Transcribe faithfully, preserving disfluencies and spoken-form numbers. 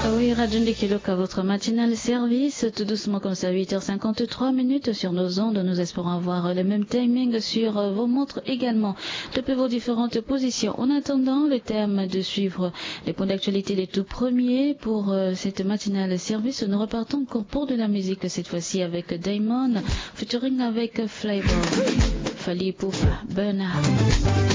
Oui, Radio Ndekiloka, votre matinale service, tout doucement comme ça, huit heures cinquante-trois minutes sur nos ondes. Nous espérons avoir le même timing sur vos montres également, depuis vos différentes positions. En attendant, le thème de suivre les points d'actualité les tout premiers pour euh, cette matinale service. Nous repartons encore pour de la musique, cette fois-ci avec Diamond, featuring avec Flavor, Fally Ipupa, Bernard.